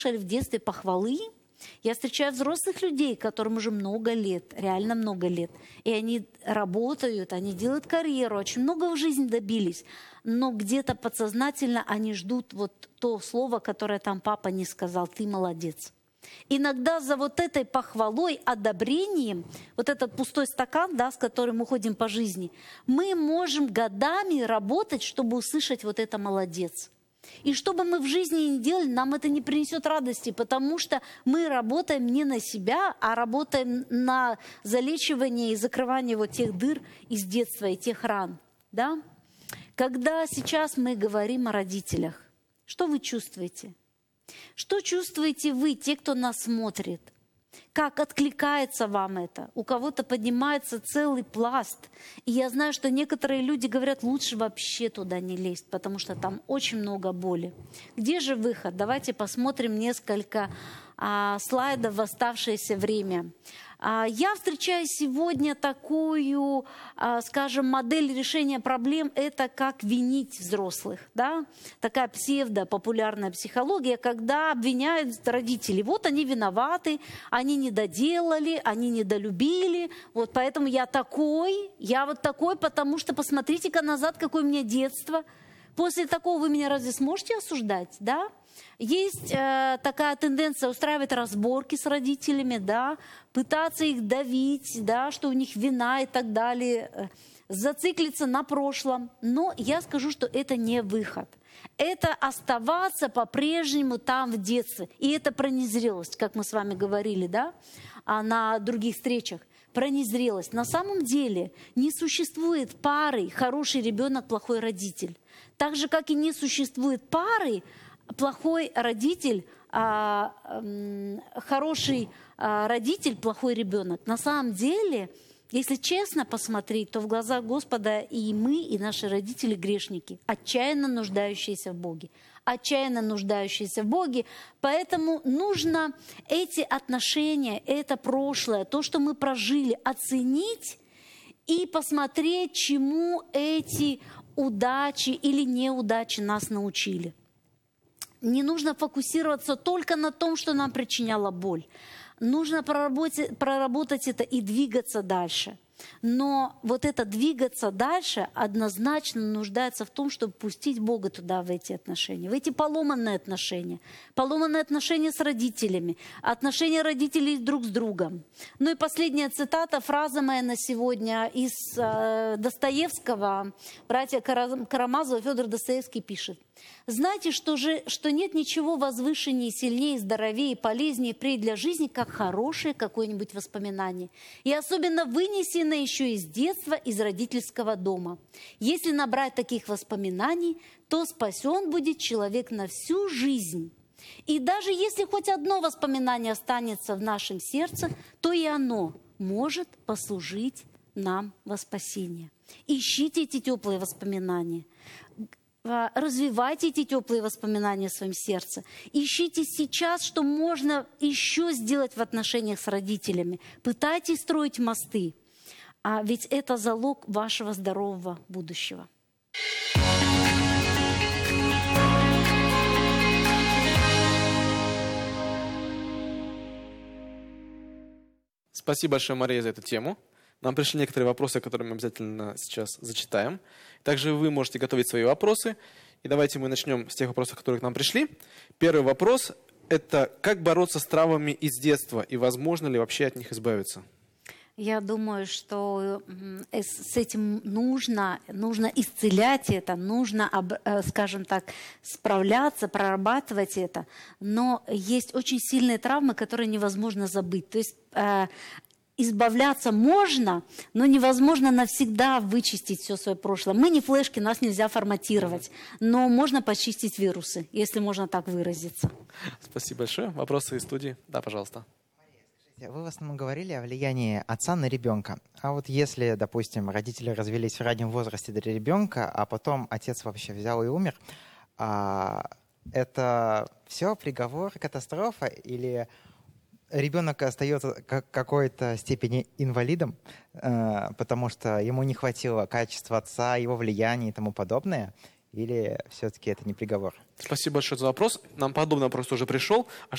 в детстве похвалы. Я встречаю взрослых людей, которым уже много лет, реально много лет. И они работают, они делают карьеру, очень много в жизни добились. Но где-то подсознательно они ждут вот то слово, которое там папа не сказал: «Ты молодец». Иногда за вот этой похвалой, одобрением, вот этот пустой стакан, да, с которым мы ходим по жизни, мы можем годами работать, чтобы услышать вот это «молодец». И что бы мы в жизни ни делали, нам это не принесет радости, потому что мы работаем не на себя, а работаем на залечивание и закрывание вот тех дыр из детства и тех ран. Да? Когда сейчас мы говорим о родителях, что вы чувствуете? Что чувствуете вы, те, кто нас смотрит? Как откликается вам это? У кого-то поднимается целый пласт. И я знаю, что некоторые люди говорят: лучше вообще туда не лезть, потому что там очень много боли. Где же выход? Давайте посмотрим несколько слайдов в оставшееся время. Я встречаю сегодня такую, скажем, модель решения проблем, это как винить взрослых. Да? Такая псевдопопулярная психология, когда обвиняют родителей. Вот они виноваты, они не доделали, они недолюбили, вот поэтому я вот такой, потому что посмотрите-ка назад, какое у меня детство. После такого вы меня разве сможете осуждать, да? Есть такая тенденция устраивать разборки с родителями, да, пытаться их давить, да, что у них вина и так далее, зациклиться на прошлом. Но я скажу, что это не выход. Это оставаться по-прежнему там в детстве. И это про незрелость, как мы с вами говорили, да, на других встречах. Про незрелость. На самом деле не существует пары хороший ребенок, плохой родитель. Так же, как и не существует пары плохой родитель, хороший родитель, плохой ребенок. На самом деле, если честно посмотреть, то в глазах Господа и мы, и наши родители грешники, отчаянно нуждающиеся в Боге. Отчаянно нуждающиеся в Боге. Поэтому нужно эти отношения, это прошлое, то, что мы прожили, оценить и посмотреть, чему эти удачи или неудачи нас научили. Не нужно фокусироваться только на том, что нам причиняло боль. Нужно проработать это и двигаться дальше. Но вот это двигаться дальше однозначно нуждается в том, чтобы пустить Бога туда, в эти отношения, в эти поломанные отношения с родителями, отношения родителей друг с другом. Ну и последняя цитата, фраза моя на сегодня из Достоевского, братья Карамазова, Федор Достоевский пишет: «Знайте, что нет ничего возвышеннее, сильнее, здоровее, полезнее впредь для жизни, как хорошее какое-нибудь воспоминание. И особенно вынесенное еще из детства, из родительского дома. Если набрать таких воспоминаний, то спасен будет человек на всю жизнь. И даже если хоть одно воспоминание останется в нашем сердце, то и оно может послужить нам во спасение». Ищите эти теплые воспоминания. Развивайте эти теплые воспоминания в своем сердце. Ищите сейчас, что можно еще сделать в отношениях с родителями. Пытайтесь строить мосты. А ведь это залог вашего здорового будущего. Спасибо большое, Мария, за эту тему. Нам пришли некоторые вопросы, которые мы обязательно сейчас зачитаем. Также вы можете готовить свои вопросы. И давайте мы начнем с тех вопросов, которые к нам пришли. Первый вопрос – это как бороться с травмами из детства и возможно ли вообще от них избавиться? Я думаю, что с этим нужно исцелять это, нужно, скажем так, справляться, прорабатывать это. Но есть очень сильные травмы, которые невозможно забыть. То есть избавляться можно, но невозможно навсегда вычистить все свое прошлое. Мы не флешки, нас нельзя форматировать, но можно почистить вирусы, если можно так выразиться. Спасибо большое. Вопросы из студии? Да, пожалуйста. Вы в основном говорили о влиянии отца на ребенка. А вот если, допустим, родители развелись в раннем возрасте для ребенка, а потом отец вообще взял и умер, это все приговор, катастрофа, или ребенок остается какой-то степени инвалидом, потому что ему не хватило качества отца, его влияния и тому подобное? Или все-таки это не приговор? Спасибо большое за вопрос. Нам подобный вопрос уже пришел.